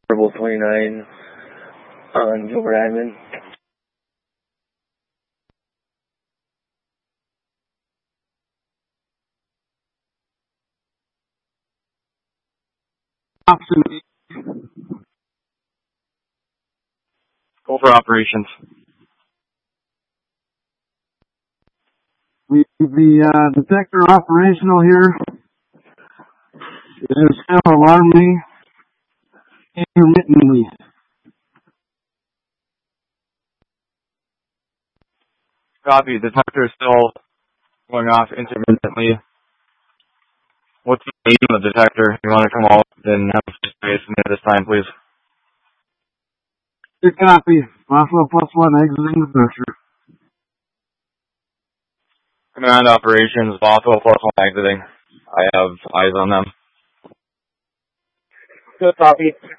Purple 29 on Gilbert Island. Go for operations. The detector operational here is still alarming intermittently. Copy. Detector is still going off intermittently. What's the name of the detector? You want to come out and have space at this time, please? Good copy. Buffalo +1 exiting the structure. Command operations, Buffalo +1 exiting. I have eyes on them. Good copy.